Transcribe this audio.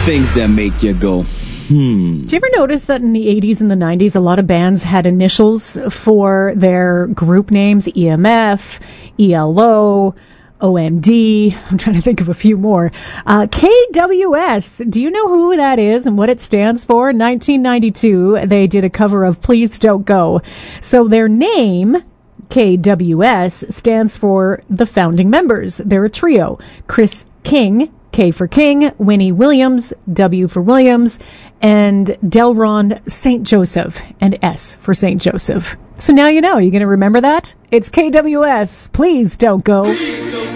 Things that make you go, Do you ever notice that in the 80s and the 90s, a lot of bands had initials for their group names? EMF, ELO, OMD. I'm trying to think of a few more. KWS. Do you know who that is and what it stands for? In 1992, they did a cover of Please Don't Go. So their name, KWS, stands for the founding members. They're a trio. Chris King, K for King, Winnie Williams, W for Williams, and Delron St. Joseph, and S for St. Joseph. So now you know. You're going to remember that? It's KWS. Please don't go.